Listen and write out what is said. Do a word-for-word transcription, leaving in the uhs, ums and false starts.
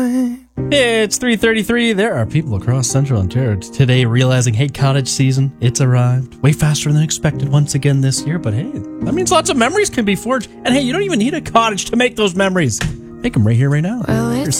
night. It's three thirty-three. There are people across Central Ontario today realizing, hey, cottage season, it's arrived. Way faster than expected once again this year. But hey, that means lots of memories can be forged. And hey, you don't even need a cottage to make those memories. Make them right here, right now. Well, it's